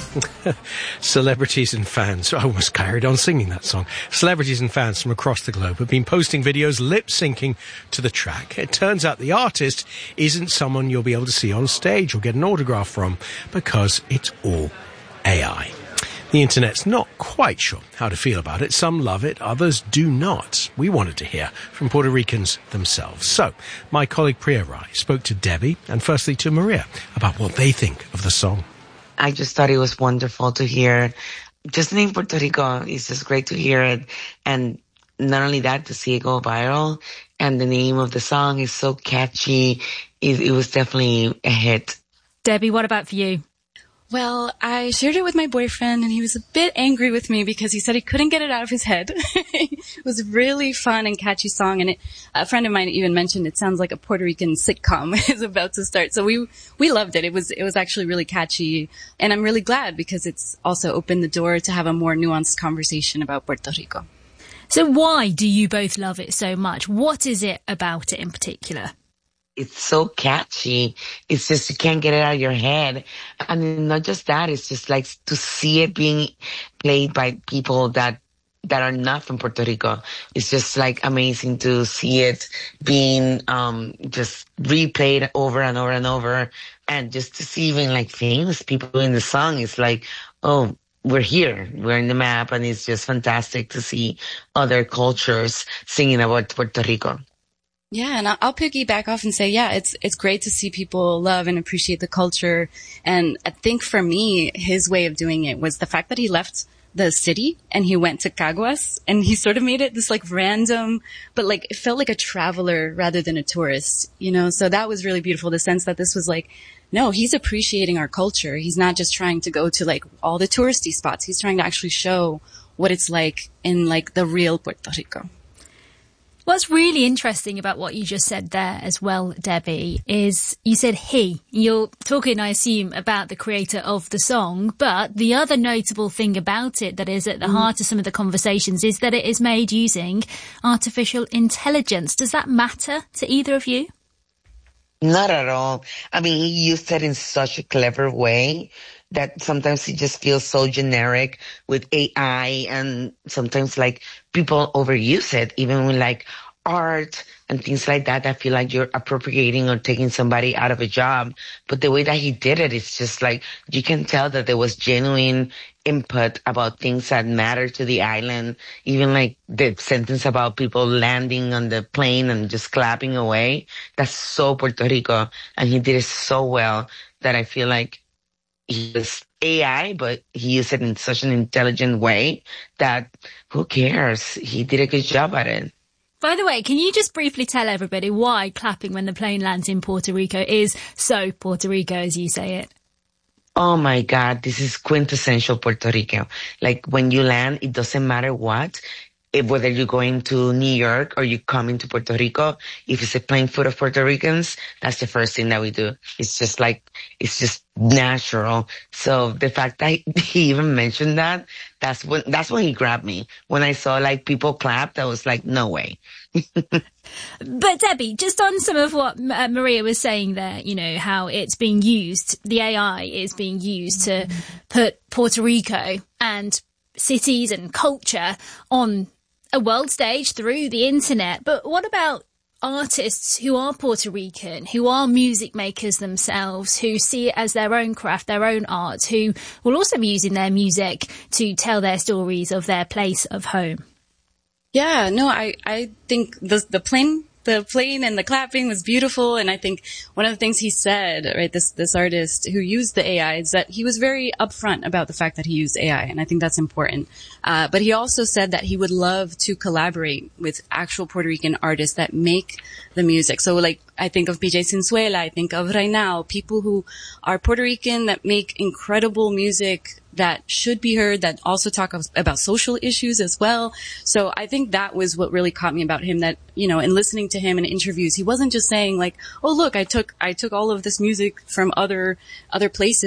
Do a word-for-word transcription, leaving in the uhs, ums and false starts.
Celebrities and fans, I almost carried on singing that song. Celebrities and fans from across the globe have been posting videos lip-syncing to the track. It turns out the artist isn't someone you'll be able to see on stage or get an autograph from because it's all A I. The internet's not quite sure how to feel about it. Some love it, others do not. We wanted to hear from Puerto Ricans themselves. So, my colleague Priya Rai spoke to Debbie and firstly to Maria about what they think of the song. I just thought it was wonderful to hear. Just in Puerto Rico, it's just great to hear it. And not only that, to see it go viral. And the name of the song is so catchy. It, it was definitely a hit. Debbie, what about for you? Well, I shared it with my boyfriend, and he was a bit angry with me because he said he couldn't get it out of his head. It was a really fun and catchy song, and it, a friend of mine even mentioned it sounds like a Puerto Rican sitcom is about to start. So we we loved it. It was it was actually really catchy, and I'm really glad because it's also opened the door to have a more nuanced conversation about Puerto Rico. So why do you both love it so much? What is it about it in particular? It's so catchy. It's just, you can't get it out of your head. And not just that, it's just like to see it being played by people that, that are not from Puerto Rico. It's just like amazing to see it being, um, just replayed over and over and over. And just to see even like famous people in the song, it's like, oh, we're here. We're in the map. And it's just fantastic to see other cultures singing about Puerto Rico. Yeah, and I'll piggyback off and say, yeah, it's it's great to see people love and appreciate the culture. And I think for me, his way of doing it was the fact that he left the city and he went to Caguas and he sort of made it this like random, but like it felt like a traveler rather than a tourist, you know? So that was really beautiful, the sense that this was like, no, he's appreciating our culture. He's not just trying to go to like all the touristy spots. He's trying to actually show what it's like in like the real Puerto Rico. What's really interesting about what you just said there as well, Debbie, is you said he. You're talking, I assume, about the creator of the song, but the other notable thing about it that is at the mm. heart of some of the conversations is that it is made using artificial intelligence. Does that matter to either of you? Not at all. I mean, he used it in such a clever way that sometimes it just feels so generic with A I, and sometimes like people overuse it, even with like art and things like that. I feel like you're appropriating or taking somebody out of a job. But the way that he did it, it's just like you can tell that there was genuine input about things that matter to the island. Even like the sentence about people landing on the plane and just clapping away. That's so Puerto Rico. And he did it so well that I feel like he was A I, but he used it in such an intelligent way that who cares? He did a good job at it. By the way, can you just briefly tell everybody why clapping when the plane lands in Puerto Rico is so Puerto Rico, as you say it? Oh my God, this is quintessential Puerto Rico. Like when you land, it doesn't matter what. If, whether you're going to New York or you're coming to Puerto Rico, if it's a plane full of Puerto Ricans, that's the first thing that we do. It's just like, it's just natural. So the fact that he even mentioned that, that's when, that's when he grabbed me. When I saw like people clapped, I was like, no way. But Debbie, just on some of what uh, Maria was saying there, you know, how it's being used, the A I is being used to put Puerto Rico and cities and culture on a world stage through the internet. But what about artists who are Puerto Rican, who are music makers themselves, who see it as their own craft, their own art, who will also be using their music to tell their stories of their place of home? Yeah, no, I, I think the, the plane, the plane and the clapping was beautiful. And I think one of the things he said, right, this, this artist who used the A I, is that he was very upfront about the fact that he used A I. And I think that's important. Uh, but he also said that he would love to collaborate with actual Puerto Rican artists that make the music. So like, I think of P J Sinzuela, I think of Reynal, people who are Puerto Rican that make incredible music that should be heard, that also talk about social issues as well. So I think that was what really caught me about him, that, you know, in listening to him in interviews, he wasn't just saying like, oh, look, I took, I took all of this music from other, other places.